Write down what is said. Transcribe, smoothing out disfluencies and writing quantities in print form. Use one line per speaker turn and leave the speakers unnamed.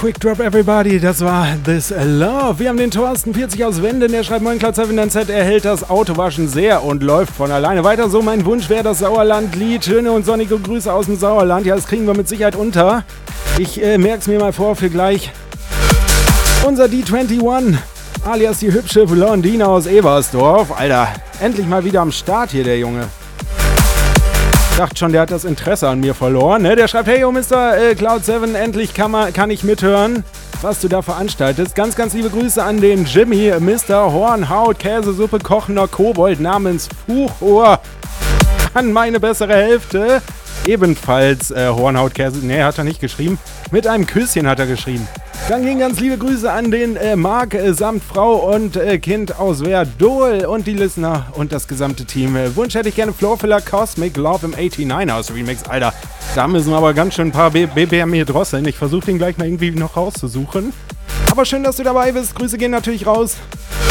Quick Drop Everybody, das war This Love. Wir haben den Thorsten 40 aus Wenden, der schreibt: Moin Cloud7NZ, er hält das Autowaschen sehr und läuft von alleine weiter so. Mein Wunsch wäre das Sauerland-Lied. Schöne und sonnige Grüße aus dem Sauerland. Ja, das kriegen wir mit Sicherheit unter. Ich merk's mir mal vor für gleich. Unser D21, alias die hübsche Blondine aus Ebersdorf. Alter, endlich mal wieder am Start hier, der Junge. Ich dachte schon, der hat das Interesse an mir verloren. Ne? Der schreibt: Hey, yo, Mr. Cloud7, endlich kann ich mithören, was du da veranstaltest. Ganz, ganz liebe Grüße an den Jimmy, Mr. Hornhaut, Käsesuppe, kochender Kobold namens Fuchohr. An meine bessere Hälfte. Ebenfalls Hornhaut, Käse. Ne, hat er nicht geschrieben. Mit einem Küsschen hat er geschrieben. Dann gehen ganz liebe Grüße an den Marc samt Frau und Kind aus Verdol und die Listener und das gesamte Team. Wunsch hätte ich gerne Floorfiller Cosmic Love im 89ers Remix. Alter, da müssen wir aber ganz schön ein paar BPM hier drosseln. Ich versuche den gleich mal irgendwie noch rauszusuchen. Aber schön, dass du dabei bist. Grüße gehen natürlich raus